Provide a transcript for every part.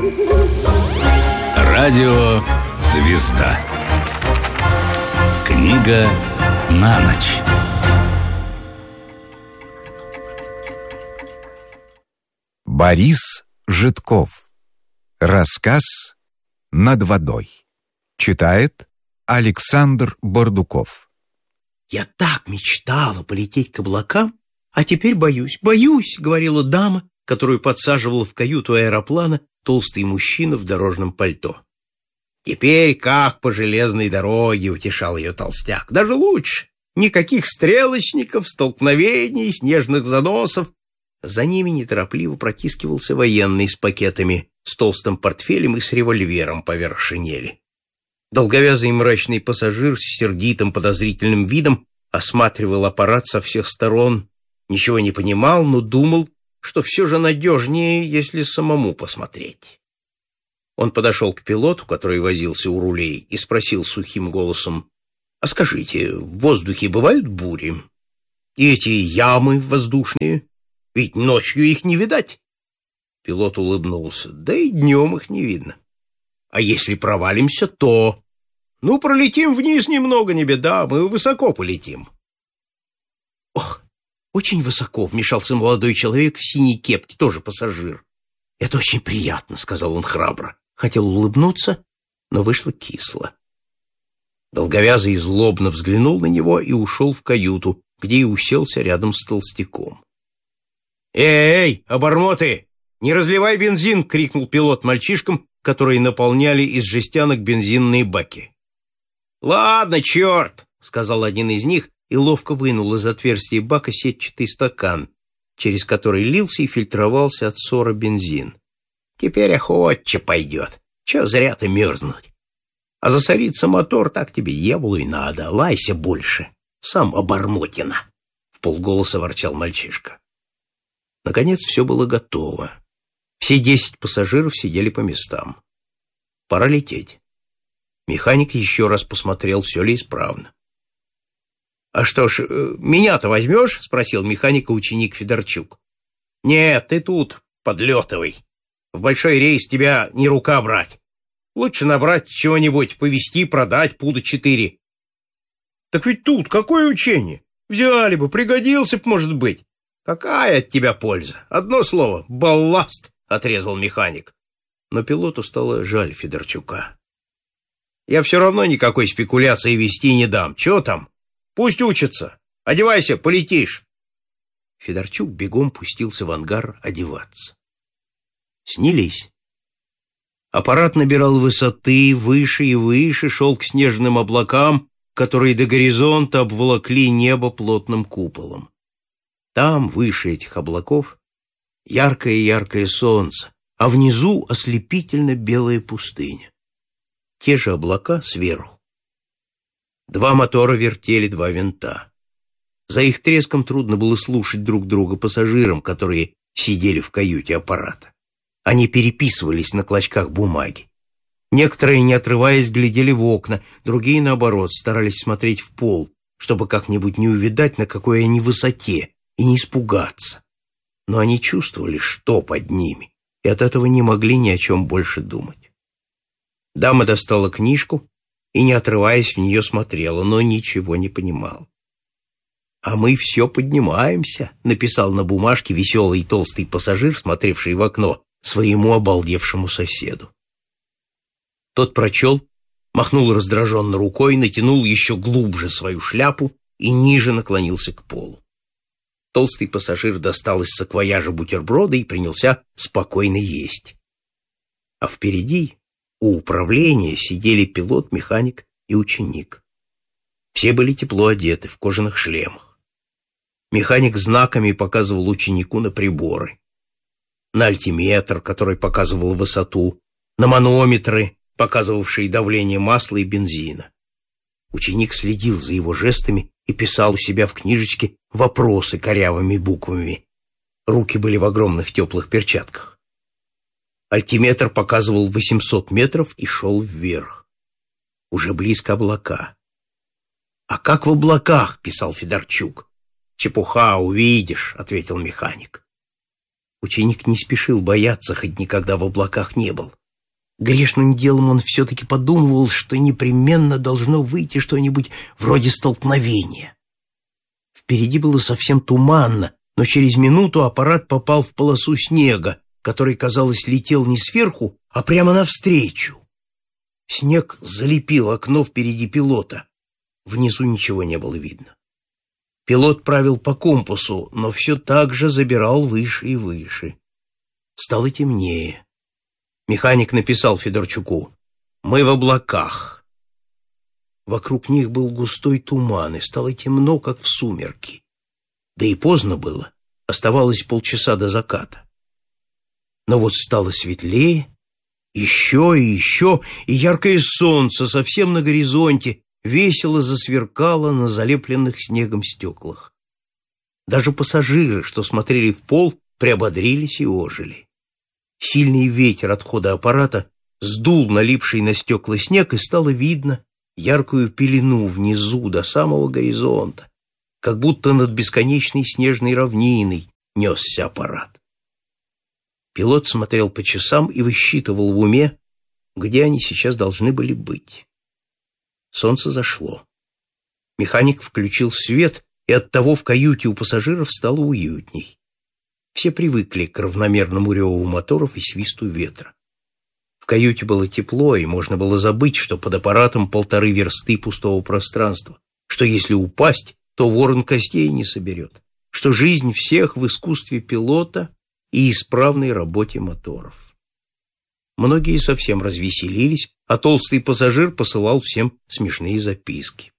Радио «Звезда». Книга на ночь. Борис Житков. Рассказ «Над водой». Читает Александр Бордуков. «Я так мечтала полететь к облакам, а теперь боюсь, боюсь», — говорила дама, которую подсаживал в каюту аэроплана толстый мужчина в дорожном пальто. «Теперь как по железной дороге», — утешал ее толстяк. «Даже лучше. Никаких стрелочников, столкновений, снежных заносов». За ними неторопливо протискивался военный с пакетами, с толстым портфелем и с револьвером поверх шинели. Долговязый мрачный пассажир с сердитым подозрительным видом осматривал аппарат со всех сторон, ничего не понимал, но думал, что все же надежнее, если самому посмотреть. Он подошел к пилоту, который возился у рулей, и спросил сухим голосом: «А скажите, в воздухе бывают бури? И эти ямы воздушные? Ведь ночью их не видать». Пилот улыбнулся: «Да и днем их не видно. А если провалимся, то... Ну, пролетим вниз немного, не беда, мы высоко полетим». «Ох, очень высоко», — вмешался молодой человек в синей кепке, тоже пассажир. «Это очень приятно», — сказал он храбро. Хотел улыбнуться, но вышло кисло. Долговязый злобно взглянул на него и ушел в каюту, где и уселся рядом с толстяком. «Эй, обормоты! Не разливай бензин!» — крикнул пилот мальчишкам, которые наполняли из жестянок бензинные баки. «Ладно, черт!» — сказал один из них и ловко вынул из отверстия бака сетчатый стакан, через который лился и фильтровался от ссора бензин. «Теперь охотче пойдет. Че зря ты мерзнуть? А засориться мотор так тебе дьяволу и надо. Лайся больше. Сам обормотина!» — вполголоса ворчал мальчишка. Наконец все было готово. Все 10 пассажиров сидели по местам. Пора лететь. Механик еще раз посмотрел, все ли исправно. «А что ж, меня-то возьмешь?» — спросил механика ученик Федорчук. «Нет, ты тут подлетывай. В большой рейс тебя не рука брать. Лучше набрать чего-нибудь, повезти, продать пуда 4. «Так ведь тут какое учение? Взяли бы, пригодился б, может быть». «Какая от тебя польза? Одно слово — балласт», — отрезал механик. Но пилоту стало жаль Федорчука. «Я все равно никакой спекуляции вести не дам. Че там? Пусть учатся. Одевайся, полетишь». Федорчук бегом пустился в ангар одеваться. Снялись. Аппарат набирал высоты, выше и выше, шел к снежным облакам, которые до горизонта обволокли небо плотным куполом. Там, выше этих облаков, яркое-яркое солнце, а внизу ослепительно белая пустыня. Те же облака сверху. 2 мотора вертели 2 винта. За их треском трудно было слушать друг друга пассажирам, которые сидели в каюте аппарата. Они переписывались на клочках бумаги. Некоторые, не отрываясь, глядели в окна, другие, наоборот, старались смотреть в пол, чтобы как-нибудь не увидать, на какой они высоте, и не испугаться. Но они чувствовали, что под ними, и от этого не могли ни о чем больше думать. Дама достала книжку и, не отрываясь, в нее смотрела, но ничего не понимала. «А мы все поднимаемся», — написал на бумажке веселый толстый пассажир, смотревший в окно, своему обалдевшему соседу. Тот прочел, махнул раздраженно рукой, натянул еще глубже свою шляпу и ниже наклонился к полу. Толстый пассажир достал из саквояжа бутерброды и принялся спокойно есть. А впереди, у управления, сидели пилот, механик и ученик. Все были тепло одеты, в кожаных шлемах. Механик знаками показывал ученику на приборы. На альтиметр, который показывал высоту, на манометры, показывавшие давление масла и бензина. Ученик следил за его жестами и писал у себя в книжечке вопросы корявыми буквами. Руки были в огромных теплых перчатках. Альтиметр показывал 800 метров и шел вверх. Уже близко облака. «А как в облаках?» — писал Федорчук. «Чепуха, увидишь», — ответил механик. Ученик не спешил бояться, хоть никогда в облаках не был. Грешным делом он все-таки подумывал, что непременно должно выйти что-нибудь вроде столкновения. Впереди было совсем туманно, но через минуту аппарат попал в полосу снега, который, казалось, летел не сверху, а прямо навстречу. Снег залепил окно впереди пилота. Внизу ничего не было видно. Пилот правил по компасу, но все так же забирал выше и выше. Стало темнее. Механик написал Федорчуку: «Мы в облаках». Вокруг них был густой туман, и стало темно, как в сумерки. Да и поздно было, оставалось полчаса до заката. Но вот стало светлее, еще и еще, и яркое солнце совсем на горизонте весело засверкало на залепленных снегом стеклах. Даже пассажиры, что смотрели в пол, приободрились и ожили. Сильный ветер от хода аппарата сдул налипший на стекла снег, и стало видно яркую пелену внизу до самого горизонта, как будто над бесконечной снежной равниной несся аппарат. Пилот смотрел по часам и высчитывал в уме, где они сейчас должны были быть. Солнце зашло. Механик включил свет, и оттого в каюте у пассажиров стало уютней. Все привыкли к равномерному реву моторов и свисту ветра. В каюте было тепло, и можно было забыть, что под аппаратом 1,5 версты пустого пространства, что если упасть, то ворон костей не соберет, что жизнь всех в искусстве пилота и исправной работе моторов. Многие совсем развеселились, а толстый пассажир посылал всем смешные записки.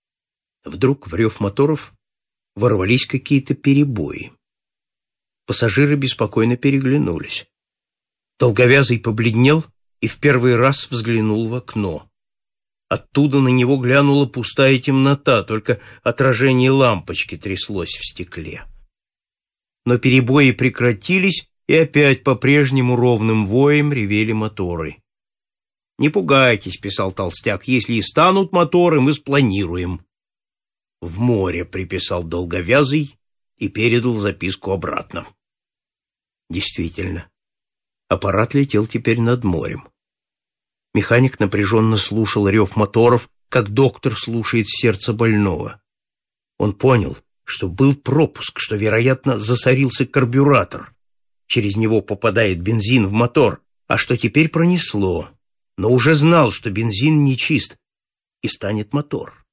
Вдруг в рев моторов ворвались какие-то перебои. Пассажиры беспокойно переглянулись. Долговязый побледнел и в первый раз взглянул в окно. Оттуда на него глянула пустая темнота, только отражение лампочки тряслось в стекле. Но перебои прекратились, и опять по-прежнему ровным воем ревели моторы. «Не пугайтесь», — писал толстяк, — «если и станут моторы, мы спланируем». «В море», — приписал долговязый и передал записку обратно. Действительно, аппарат летел теперь над морем. Механик напряженно слушал рев моторов, как доктор слушает сердце больного. Он понял, что был пропуск, что, вероятно, засорился карбюратор. Через него попадает бензин в мотор, а что теперь пронесло, но уже знал, что бензин нечист, и станет мотор.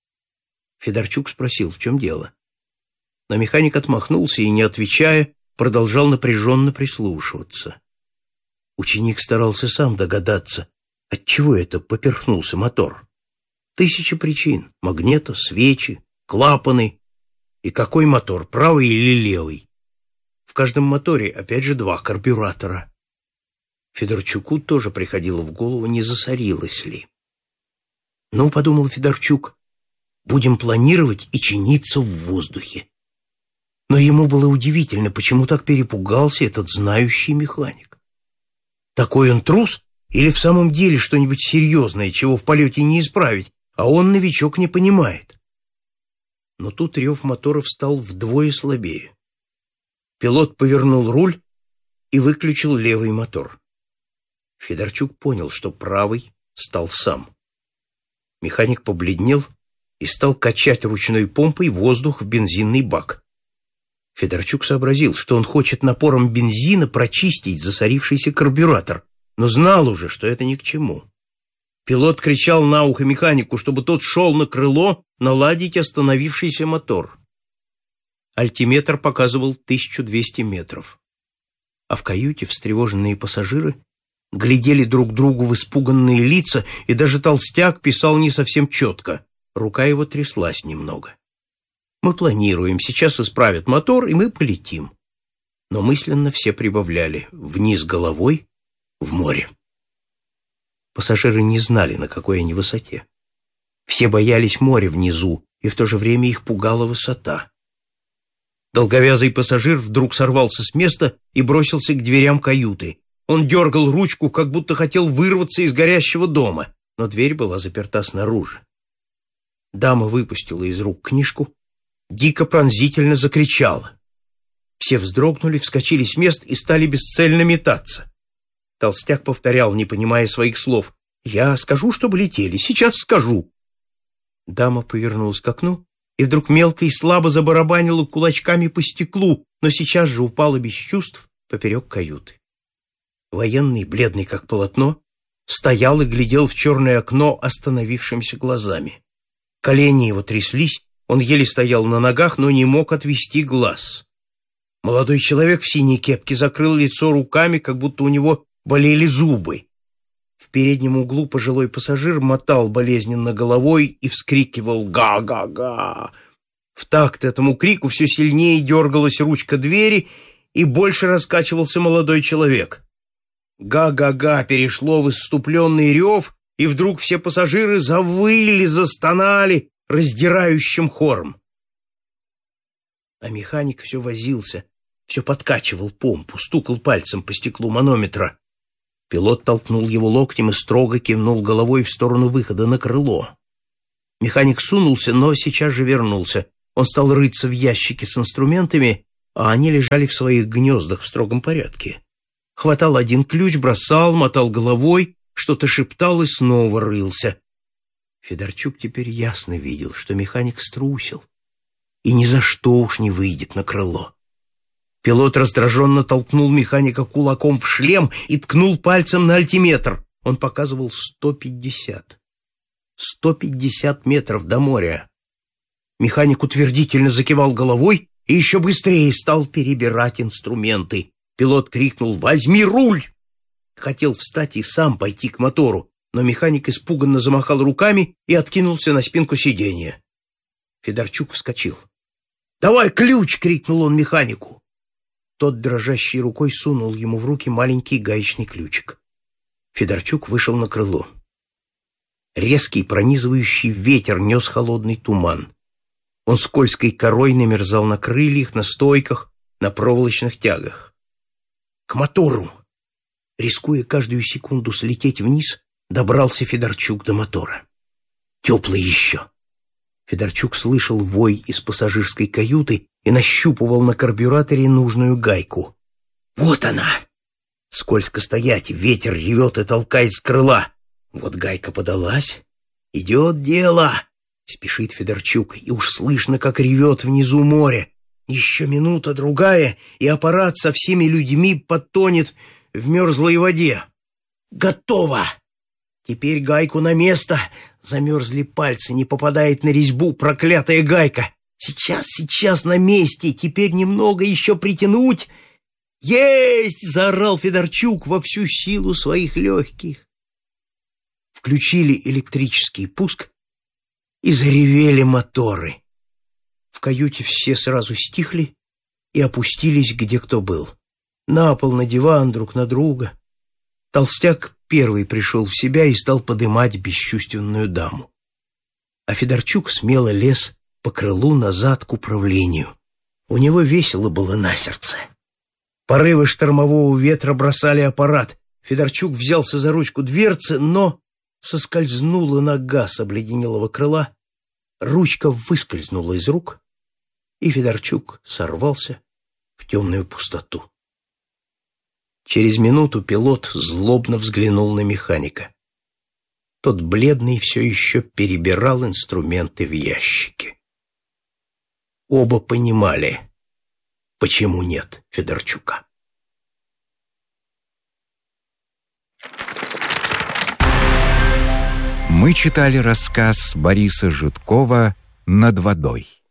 Федорчук спросил, в чем дело. Но механик отмахнулся и, не отвечая, продолжал напряженно прислушиваться. Ученик старался сам догадаться, отчего это поперхнулся мотор. 1000 причин: магнето, свечи, клапаны. И какой мотор, правый или левый? В каждом моторе опять же 2 карбюратора. Федорчуку тоже приходило в голову, не засорилось ли. «Ну, — подумал Федорчук, — будем планировать и чиниться в воздухе». Но ему было удивительно, почему так перепугался этот знающий механик. Такой он трус или в самом деле что-нибудь серьезное, чего в полете не исправить, а он, новичок, не понимает? Но тут рев моторов стал вдвое слабее. Пилот повернул руль и выключил левый мотор. Федорчук понял, что правый стал сам. Механик побледнел и стал качать ручной помпой воздух в бензинный бак. Федорчук сообразил, что он хочет напором бензина прочистить засорившийся карбюратор, но знал уже, что это ни к чему. Пилот кричал на ухо механику, чтобы тот шел на крыло наладить остановившийся мотор. Альтиметр показывал 1200 метров. А в каюте встревоженные пассажиры глядели друг другу в испуганные лица, и даже толстяк писал не совсем четко. Рука его тряслась немного. «Мы планируем, сейчас исправят мотор, и мы полетим». Но мысленно все прибавляли: вниз головой, в море. Пассажиры не знали, на какой они высоте. Все боялись моря внизу, и в то же время их пугала высота. Долговязый пассажир вдруг сорвался с места и бросился к дверям каюты. Он дергал ручку, как будто хотел вырваться из горящего дома, но дверь была заперта снаружи. Дама выпустила из рук книжку, дико пронзительно закричала. Все вздрогнули, вскочили с мест и стали бесцельно метаться. Толстяк повторял, не понимая своих слов. «Я скажу, чтобы летели. Сейчас скажу». Дама повернулась к окну и вдруг мелко и слабо забарабанила кулачками по стеклу, но сейчас же упала без чувств поперек каюты. Военный, бледный как полотно, стоял и глядел в черное окно остановившимися глазами. Колени его тряслись, он еле стоял на ногах, но не мог отвести глаз. Молодой человек в синей кепке закрыл лицо руками, как будто у него болели зубы. В переднем углу пожилой пассажир мотал болезненно головой и вскрикивал «Га-га-га!». В такт этому крику все сильнее дергалась ручка двери, и больше раскачивался молодой человек. «Га-га-га» перешло в исступленный рев, и вдруг все пассажиры завыли, застонали раздирающим хором. А механик все возился, все подкачивал помпу, стукал пальцем по стеклу манометра. Пилот толкнул его локтем и строго кивнул головой в сторону выхода на крыло. Механик сунулся, но сейчас же вернулся. Он стал рыться в ящике с инструментами, а они лежали в своих гнездах в строгом порядке. Хватал один ключ, бросал, мотал головой, что-то шептал и снова рылся. Федорчук теперь ясно видел, что механик струсил и ни за что уж не выйдет на крыло. Пилот раздраженно толкнул механика кулаком в шлем и ткнул пальцем на альтиметр. Он показывал 150. 150 метров до моря. Механик утвердительно закивал головой и еще быстрее стал перебирать инструменты. Пилот крикнул «Возьми руль!». Хотел встать и сам пойти к мотору, но механик испуганно замахал руками и откинулся на спинку сиденья. Федорчук вскочил. «Давай ключ!» — крикнул он механику. Тот дрожащей рукой сунул ему в руки маленький гаечный ключик. Федорчук вышел на крыло. Резкий пронизывающий ветер нес холодный туман. Он скользкой корой намерзал на крыльях, на стойках, на проволочных тягах. К мотору! Рискуя каждую секунду слететь вниз, добрался Федорчук до мотора. Теплый еще. Федорчук слышал вой из пассажирской каюты и нащупывал на карбюраторе нужную гайку. Вот она! Скользко стоять, ветер ревет и толкает с крыла. Вот гайка подалась. Идет дело! Спешит Федорчук, и уж слышно, как ревет внизу море. Еще минута-другая, и аппарат со всеми людьми потонет в мерзлой воде. Готово! Теперь гайку на место. Замерзли пальцы, не попадает на резьбу проклятая гайка. Сейчас на месте, теперь немного еще притянуть. Есть! Заорал Федорчук во всю силу своих легких. Включили электрический пуск и заревели моторы. В каюте все сразу стихли и опустились, где кто был. На пол, на диван, друг на друга. Толстяк первый пришел в себя и стал подымать бесчувственную даму. А Федорчук смело лез по крылу назад к управлению. У него весело было на сердце. Порывы штормового ветра бросали аппарат. Федорчук взялся за ручку дверцы, но соскользнула нога с обледенелого крыла, ручка выскользнула из рук, и Федорчук сорвался в темную пустоту. Через минуту пилот злобно взглянул на механика. Тот, бледный, все еще перебирал инструменты в ящике. Оба понимали, почему нет Федорчука. Мы читали рассказ Бориса Житкова «Над водой».